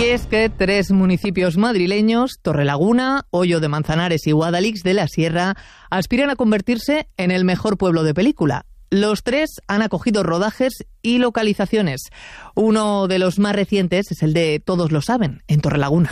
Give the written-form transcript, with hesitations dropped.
Y es que 3 municipios madrileños, Torrelaguna, Hoyo de Manzanares y Guadalix de la Sierra, aspiran a convertirse en el mejor pueblo de película. Los 3 han acogido rodajes y localizaciones. Uno de los más recientes es el de Todos lo saben, en Torrelaguna.